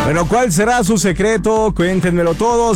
Bueno, ¿cuál será su secreto? Cuéntenmelo todo.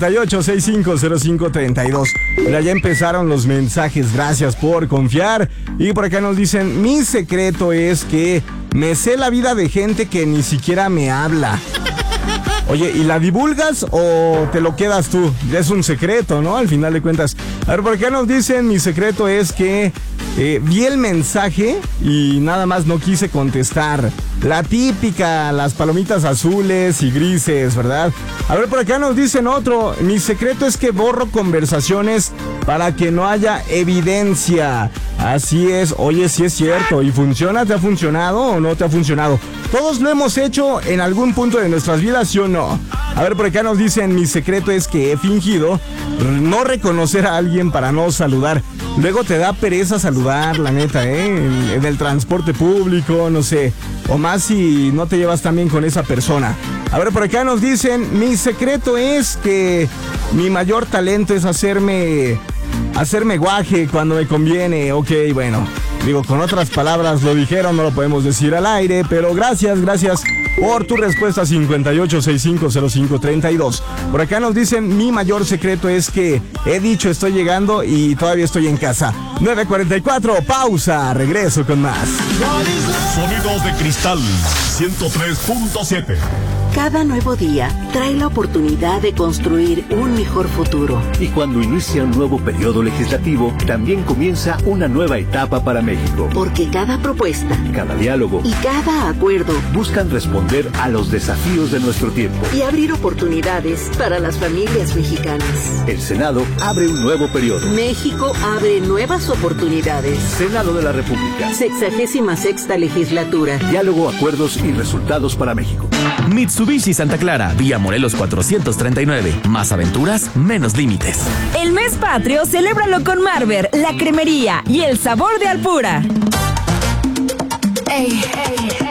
58650532. Mira, ya empezaron los mensajes. Gracias por confiar. Y por acá nos dicen: mi secreto es que me sé la vida de gente que ni siquiera me habla. Oye, ¿y la divulgas o te lo quedas tú? Es un secreto, ¿no? Al final de cuentas. A ver, por acá nos dicen: mi secreto es que vi el mensaje y nada más no quise contestar. La típica, las palomitas azules y grises, ¿verdad? A ver, por acá nos dicen otro: mi secreto es que borro conversaciones para que no haya evidencia. Así es. Oye, sí es cierto. ¿Y funciona? ¿Te ha funcionado o no te ha funcionado? Todos lo hemos hecho en algún punto de nuestras vidas, ¿sí o no? A ver, por acá nos dicen: mi secreto es que he fingido no reconocer a alguien para no saludar. Luego te da pereza saludar, la neta, en el transporte público, no sé. O más si no te llevas tan bien con esa persona. A ver, por acá nos dicen: mi secreto es que mi mayor talento es hacerme guaje cuando me conviene. Ok, bueno, digo, con otras palabras lo dijeron, no lo podemos decir al aire, pero gracias por tu respuesta. 58650532. Por acá nos dicen: mi mayor secreto es que he dicho estoy llegando y todavía estoy en casa. 9:44, pausa, regreso con más. Sonidos de Cristal 103.7. Cada nuevo día trae la oportunidad de construir un mejor futuro. Y cuando inicia un nuevo periodo legislativo, también comienza una nueva etapa para México. Porque cada propuesta, cada diálogo y cada acuerdo buscan responder a los desafíos de nuestro tiempo y abrir oportunidades para las familias mexicanas. El Senado abre un nuevo periodo. México abre nuevas oportunidades. Senado de la República. 66ª legislatura. Diálogo, acuerdos y resultados para México. Mitsubishi Santa Clara, vía Morelos 439. Más aventuras, menos límites. El mes patrio, celébralo con Marber, la cremería y el sabor de Alpura. Ey, ey, ey.